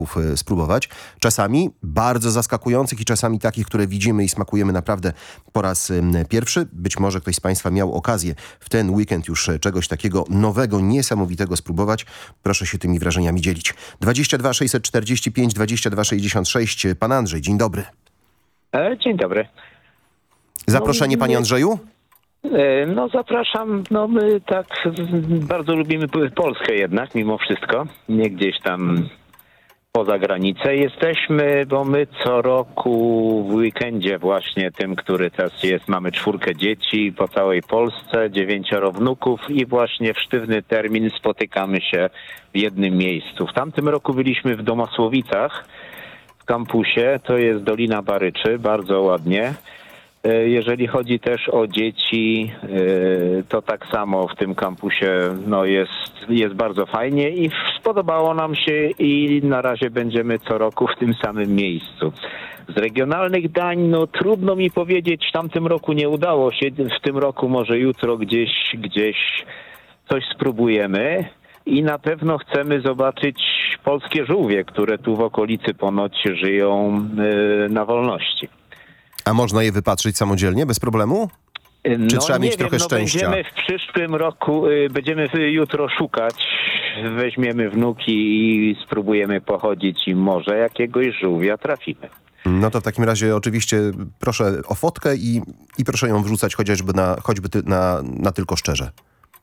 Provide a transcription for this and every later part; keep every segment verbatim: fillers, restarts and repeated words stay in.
spróbować. Czasami bardzo zaskakujących i czasami takich, które widzimy i smakujemy naprawdę po raz pierwszy. Być może ktoś z Państwa miał okazję w ten weekend już czegoś takiego nowego, niesamowitego spróbować. Proszę się tymi wrażeniami dzielić. dwadzieścia dwa sześćset czterdzieści pięć dwadzieścia dwa sześćdziesiąt sześć. Pan Andrzej, dzień dobry. Dzień dobry. Zaproszenie, panie Andrzeju? No zapraszam, no my tak bardzo lubimy Polskę jednak, mimo wszystko, nie gdzieś tam poza granicę jesteśmy, bo my co roku w weekendzie właśnie tym, który teraz jest, mamy czwórkę dzieci po całej Polsce, dziewięcioro wnuków i właśnie w sztywny termin spotykamy się w jednym miejscu. W tamtym roku byliśmy w Domosłowicach, w kampusie, to jest Dolina Baryczy, bardzo ładnie. Jeżeli chodzi też o dzieci, to tak samo w tym kampusie no jest, jest bardzo fajnie i spodobało nam się i na razie będziemy co roku w tym samym miejscu. Z regionalnych dań, no trudno mi powiedzieć, w tamtym roku nie udało się, w tym roku może jutro gdzieś, gdzieś coś spróbujemy. I na pewno chcemy zobaczyć polskie żółwie, które tu w okolicy ponoć żyją na wolności. A można je wypatrzyć samodzielnie, bez problemu? Czy no, trzeba mieć wiem, trochę no szczęścia? Będziemy w przyszłym roku, będziemy jutro szukać, weźmiemy wnuki i spróbujemy pochodzić i może jakiegoś żółwia trafimy. No to w takim razie oczywiście proszę o fotkę i, i proszę ją wrzucać chociażby na, choćby ty, na, na tylko szczerze.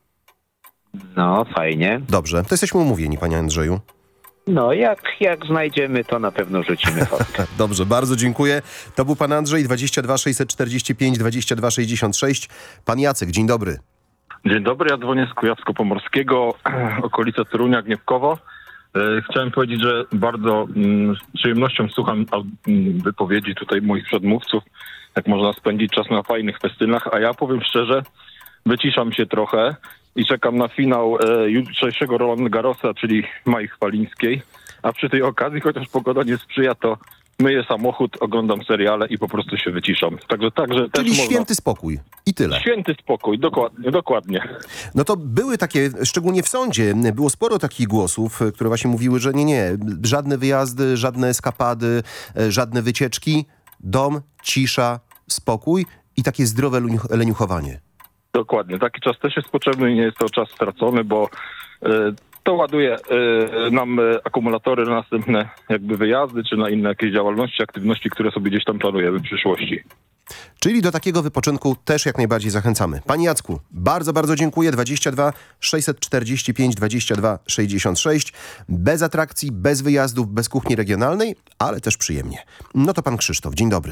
No, fajnie. Dobrze, to jesteśmy umówieni, panie Andrzeju. No, jak, jak znajdziemy, to na pewno rzucimy fotkę. Dobrze, bardzo dziękuję. To był pan Andrzej, dwadzieścia dwa sześćset czterdzieści pięć dwadzieścia dwa sześćdziesiąt sześć. Pan Jacek, dzień dobry. Dzień dobry, ja dzwonię z Kujawsko-Pomorskiego, okolice Torunia, Gniewkowo. Chciałem powiedzieć, że bardzo mm, z przyjemnością słucham mm, wypowiedzi tutaj moich przedmówców, jak można spędzić czas na fajnych festynach, a ja powiem szczerze, wyciszam się trochę i czekam na finał e, jutrzejszego Roland Garrosa, czyli Mai Chwalińskiej, a przy tej okazji, chociaż pogoda nie sprzyja, to myję samochód, oglądam seriale i po prostu się wyciszam. Także, także Czyli też święty można... spokój. I tyle. Święty spokój, dokładnie, dokładnie. No to były takie, szczególnie w sądzie, było sporo takich głosów, które właśnie mówiły, że nie, nie, żadne wyjazdy, żadne eskapady, żadne wycieczki, dom, cisza, spokój i takie zdrowe leniuchowanie. Dokładnie. Taki czas też jest potrzebny i nie jest to czas stracony, bo y, to ładuje y, nam y, akumulatory na następne jakby wyjazdy, czy na inne jakieś działalności, aktywności, które sobie gdzieś tam planujemy w przyszłości. Czyli do takiego wypoczynku też jak najbardziej zachęcamy. Panie Jacku, bardzo, bardzo dziękuję. dwadzieścia dwa sześćset czterdzieści pięć dwadzieścia dwa sześćdziesiąt sześć. Bez atrakcji, bez wyjazdów, bez kuchni regionalnej, ale też przyjemnie. No to pan Krzysztof, dzień dobry.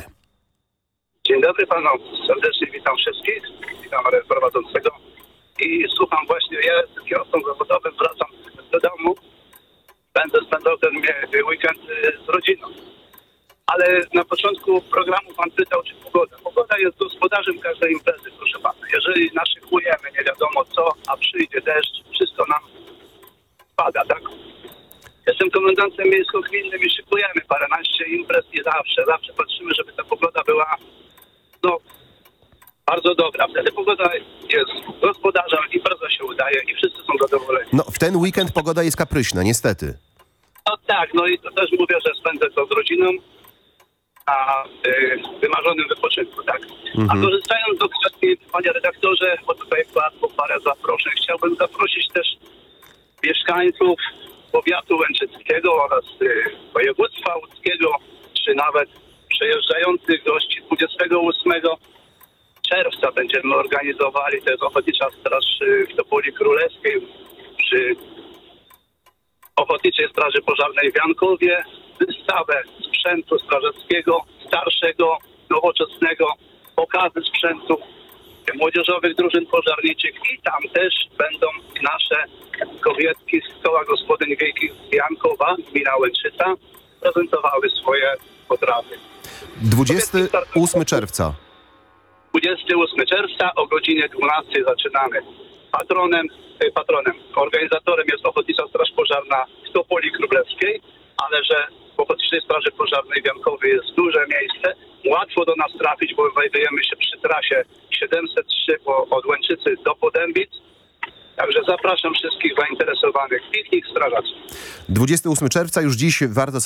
Dzień dobry panu, serdecznie witam wszystkich, witam prowadzącego i słucham właśnie, ja jestem kierowcą zawodowym, wracam do domu, będę spędzał ten weekend z rodziną. Ale na początku programu pan pytał, czy pogoda. Pogoda jest gospodarzem każdej imprezy, proszę pana. Jeżeli naszykujemy nie wiadomo co, a przyjdzie deszcz, wszystko nam spada, tak? Jestem komendantem miejsko-gminnym i szykujemy paręnaście imprez i zawsze, zawsze patrzymy, żeby ta pogoda była no, bardzo dobra. Wtedy pogoda jest gospodarzem, impreza się udaje i wszyscy są zadowoleni. No w ten weekend pogoda jest kapryśna, niestety. No tak, no i to też mówię, że spędzę to z rodziną na y, wymarzonym wypoczynku, tak. Mhm. A korzystając z okazji, panie redaktorze, bo tutaj padło parę zaproszeń, chciałbym zaprosić też mieszkańców powiatu łęczyckiego oraz y, województwa łódzkiego, czy nawet przejeżdżających gości dwudziestego ósmego czerwca będziemy organizowali, to jest Ochotnicza Straż w Topoli Królewskiej przy Ochotniczej Straży Pożarnej w Jankowie, wystawę sprzętu strażackiego, starszego, nowoczesnego, pokazy sprzętu młodzieżowych drużyn pożarniczych i tam też będą nasze kobietki z Koła Gospodyń Wiejskich z Jankowa, gmina Łęczyca, prezentowały swoje potrawy. dwudziestego ósmego czerwca. dwudziestego ósmego czerwca o godzinie dwunastej zaczynamy. Patronem, patronem, organizatorem jest Ochotnicza Straż Pożarna w Topoli Królewskiej, ale że w Ochotniczej Straży Pożarnej w Jankowie jest duże miejsce. Łatwo do nas trafić, bo znajdujemy się przy trasie siedemset trzy po, od Łęczycy do Podębic. Także zapraszam wszystkich zainteresowanych, piknik strażacki. dwudziestego ósmego czerwca już dziś warto